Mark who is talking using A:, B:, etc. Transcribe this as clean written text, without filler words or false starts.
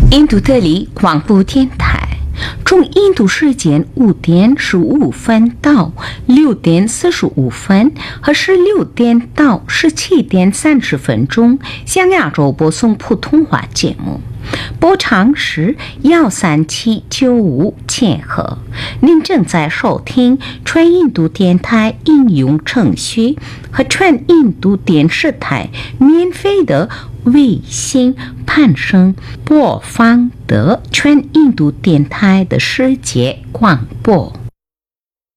A: 印度德里广播电台，从印度时间5点15分到6点45分和16点到17点30分钟，向亚洲播送普通话节目。波长是13795千赫。您正在收听全印度电台应用程序和全印度电视台免费的卫星攀升播放的全印度电台的世界广播。